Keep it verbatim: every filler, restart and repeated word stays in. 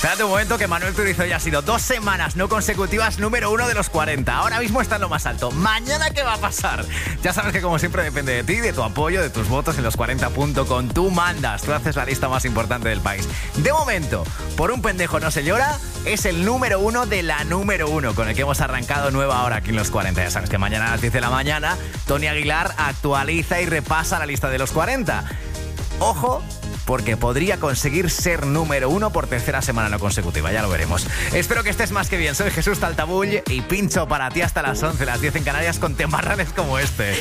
Espérate un momento que Manuel Turizo ya ha sido dos semanas no consecutivas número uno de los cuarenta. Ahora mismo está en lo más alto. ¿Mañana qué va a pasar? Ya sabes que como siempre depende de ti, de tu apoyo, de tus votos en los cuarenta punto com. Tú mandas, tú haces la lista más importante del país. De momento, por un pendejo no se llora, es el número uno de la número uno, con el que hemos arrancado nueva hora aquí en los cuarenta. Ya sabes que mañana a las diez de la mañana, Tony Aguilar actualiza y repasa la lista de los cuarenta. Ojo, porque podría conseguir ser número uno por tercera semana no consecutiva, ya lo veremos. Espero que estés más que bien. Soy Jesús Taltabull y pincho para ti hasta las once, las diez en Canarias, con temarranes como este.